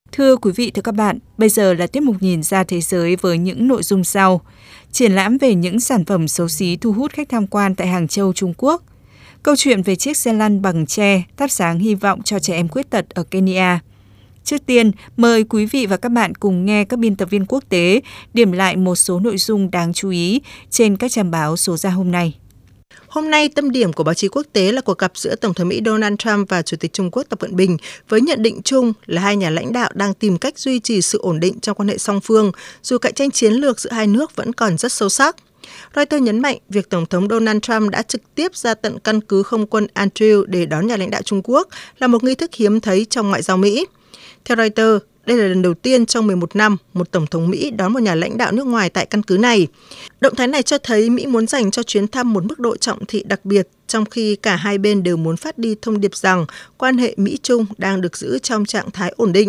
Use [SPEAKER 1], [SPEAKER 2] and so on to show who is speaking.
[SPEAKER 1] Thưa quý vị, thưa các bạn, bây giờ là tiết mục Nhìn ra thế giới với những nội dung sau. Triển lãm về những sản phẩm xấu xí thu hút khách tham quan tại Hàng Châu, Trung Quốc. Câu chuyện về chiếc xe lăn bằng tre thắp sáng hy vọng cho trẻ em khuyết tật ở Kenya. Trước tiên, mời quý vị và các bạn cùng nghe các biên tập viên quốc tế điểm lại một số nội dung đáng chú ý trên các trang báo số ra hôm nay.
[SPEAKER 2] Hôm nay, tâm điểm của báo chí quốc tế là cuộc gặp giữa Tổng thống Mỹ Donald Trump và Chủ tịch Trung Quốc Tập Cận Bình, với nhận định chung là hai nhà lãnh đạo đang tìm cách duy trì sự ổn định trong quan hệ song phương, dù cạnh tranh chiến lược giữa hai nước vẫn còn rất sâu sắc. Reuters nhấn mạnh việc Tổng thống Donald Trump đã trực tiếp ra tận căn cứ không quân Andrew để đón nhà lãnh đạo Trung Quốc là một nghi thức hiếm thấy trong ngoại giao Mỹ. Theo Reuters, đây là lần đầu tiên trong 11 năm một Tổng thống Mỹ đón một nhà lãnh đạo nước ngoài tại căn cứ này. Động thái này cho thấy Mỹ muốn dành cho chuyến thăm một mức độ trọng thị đặc biệt, trong khi cả hai bên đều muốn phát đi thông điệp rằng quan hệ Mỹ-Trung đang được giữ trong trạng thái ổn định.